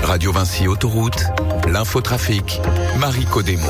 Radio Vinci Autoroute, l'infotrafic, Marie Codemo.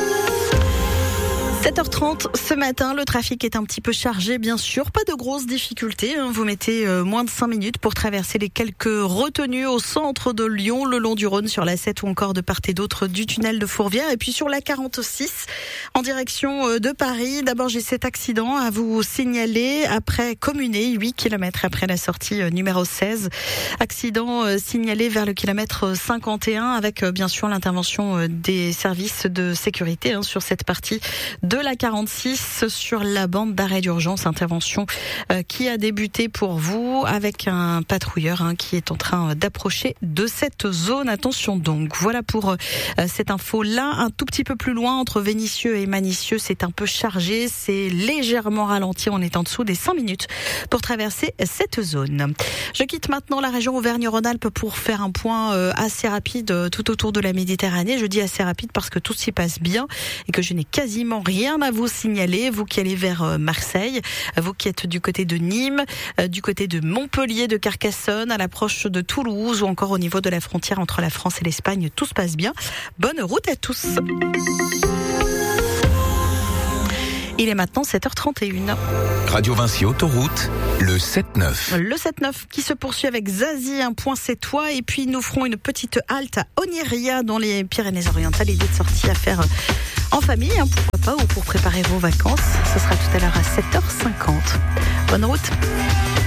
7h30 ce matin, le trafic est un petit peu chargé, bien sûr. Pas de grosses difficultés. Vous mettez moins de 5 minutes pour traverser les quelques retenues au centre de Lyon, le long du Rhône sur la 7 ou encore de part et d'autre du tunnel de Fourvière. Et puis sur la 46, en direction de Paris. D'abord, j'ai cet accident à vous signaler après Communé, 8 km après la sortie numéro 16. Accident signalé vers le kilomètre 51 avec bien sûr l'intervention des services de sécurité sur cette partie de la 46 sur la bande d'arrêt d'urgence, intervention qui a débuté pour vous avec un patrouilleur qui est en train d'approcher de cette zone. Attention donc, voilà pour cette info-là. Un tout petit peu plus loin, entre Vénissieux et Manicieux, c'est un peu chargé, c'est légèrement ralenti, on est en dessous des 5 minutes pour traverser cette zone. Je quitte maintenant la région Auvergne-Rhône-Alpes pour faire un point assez rapide tout autour de la Méditerranée. Je dis assez rapide parce que tout s'y passe bien et que je n'ai quasiment rien à vous signaler, vous qui allez vers Marseille, vous qui êtes du côté de Nîmes, du côté de Montpellier, de Carcassonne, à l'approche de Toulouse ou encore au niveau de la frontière entre la France et l'Espagne, tout se passe bien. Bonne route à tous. Il est maintenant 7h31. Radio Vinci Autoroute, le 7-9. Le 7-9 qui se poursuit avec Zazie, un point c'est toi. Et puis nous ferons une petite halte à Oniria dans les Pyrénées-Orientales. L'idée de sortie à faire en famille, pourquoi pas, ou pour préparer vos vacances. Ce sera tout à l'heure à 7h50. Bonne route.